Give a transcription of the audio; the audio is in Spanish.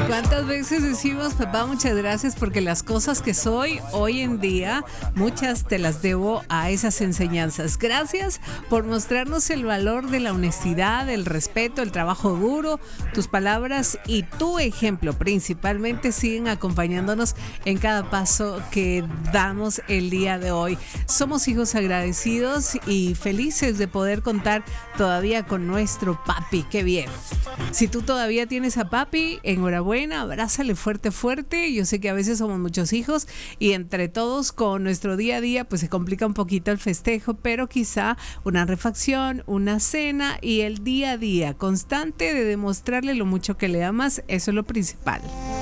¿Cuántas veces decimos, papá, muchas gracias porque las cosas que soy hoy en día, muchas te las debo a esas enseñanzas? Gracias por mostrarnos el valor de la honestidad, el respeto, el trabajo duro. Tus palabras y tu ejemplo principalmente siguen acompañándonos en cada paso que damos el día de hoy. Somos hijos agradecidos y felices de poder contar todavía con nuestro papi. ¡Qué bien! Si tú todavía tienes a papi, enhorabuena, abrázale fuerte, fuerte. Yo sé que a veces somos muchos hijos y entre todos con nuestro día a día pues se complica un poquito el festejo, pero quizá una refacción, una cena y el día a día constante de demostrarle lo mucho que le amas, eso es lo principal.